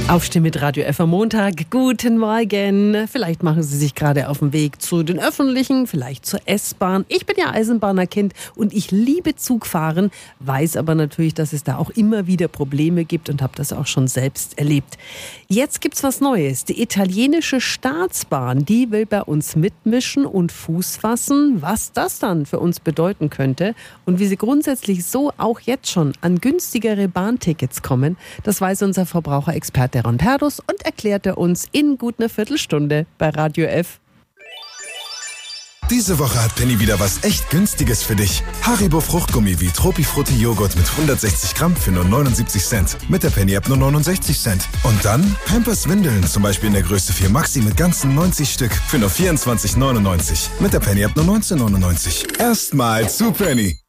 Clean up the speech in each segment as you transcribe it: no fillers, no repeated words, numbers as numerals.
Aufstehen mit Radio F am Montag. Guten Morgen. Vielleicht machen Sie sich gerade auf den Weg zu den Öffentlichen, vielleicht zur S-Bahn. Ich bin ja Eisenbahnerkind und ich liebe Zugfahren, weiß aber natürlich, dass es da auch immer wieder Probleme gibt und habe das auch schon selbst erlebt. Jetzt gibt's was Neues. Die italienische Staatsbahn, die will bei uns mitmischen und Fuß fassen, was das dann für uns bedeuten könnte und wie sie grundsätzlich so auch jetzt schon an günstigere Bahntickets kommen, das weiß unser Verbraucherexperte Ron Perdus und erklärte uns in gut einer Viertelstunde bei Radio F. Diese Woche hat Penny wieder was echt Günstiges für dich. Haribo Fruchtgummi wie Tropifrutti Joghurt mit 160 Gramm für nur 79 Cent. Mit der Penny-App nur 69 Cent. Und dann Pampers Windeln, zum Beispiel in der Größe 4 Maxi mit ganzen 90 Stück für nur 24,99. Mit der Penny-App nur 19,99. Erstmal zu Penny.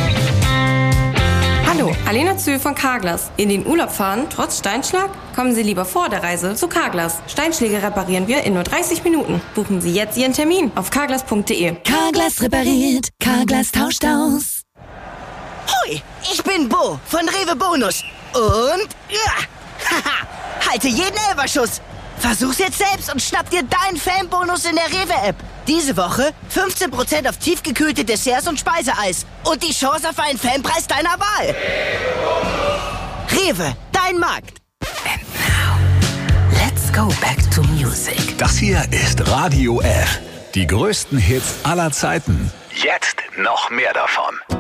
Hallo, Alena Zühl von Carglass. In den Urlaub fahren, trotz Steinschlag? Kommen Sie lieber vor der Reise zu Carglass. Steinschläge reparieren wir in nur 30 Minuten. Buchen Sie jetzt Ihren Termin auf carglass.de. Carglass repariert, Carglass tauscht aus. Hoi, ich bin Bo von Rewe Bonus. Und halte jeden Elferschuss. Versuch's jetzt selbst und schnapp dir deinen Fanbonus in der Rewe-App. Diese Woche 15% auf tiefgekühlte Desserts und Speiseeis. Und die Chance auf einen Fanpreis deiner Wahl. Rewe, dein Markt. And now, let's go back to music. Das hier ist Radio F. Die größten Hits aller Zeiten. Jetzt noch mehr davon.